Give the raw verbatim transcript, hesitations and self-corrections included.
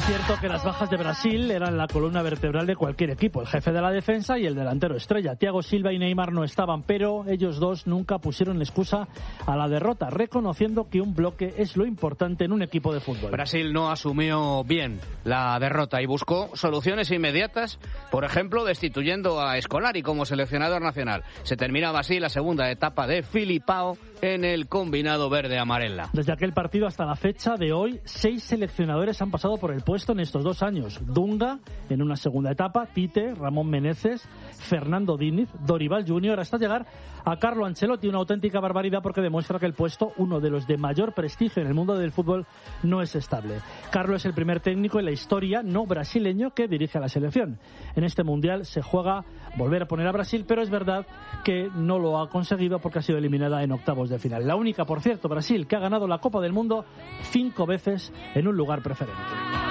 cierto que las bajas de Brasil eran la columna vertebral de cualquier equipo. El jefe de la defensa y el delantero estrella. Thiago Silva y Neymar no estaban, pero ellos dos nunca pusieron excusa a la derrota, reconociendo que un bloque es lo importante en un equipo de fútbol. Brasil no asumió bien la derrota y buscó soluciones inmediatas, por ejemplo, destituyendo a Scolari como seleccionador nacional. Se terminaba así la segunda etapa de Filipao en el combinado verde-amarela. Desde aquel partido hasta la fecha de hoy, seis seleccionadores han pasado por el puesto en estos dos años. Dunga en una segunda etapa, Tite, Ramón Meneses, Fernando Diniz, Dorival junior, hasta llegar a Carlo Ancelotti. Una auténtica barbaridad porque demuestra que el puesto, uno de los de mayor prestigio en el mundo del fútbol, no es estable. Carlo es el primer técnico en la historia no brasileño que dirige a la selección. En este mundial se juega volver a poner a Brasil, pero es verdad que no lo ha conseguido porque ha sido eliminada en octavos de final. La única, por cierto, Brasil, que ha ganado la Copa del Mundo cinco veces en un lugar preferente.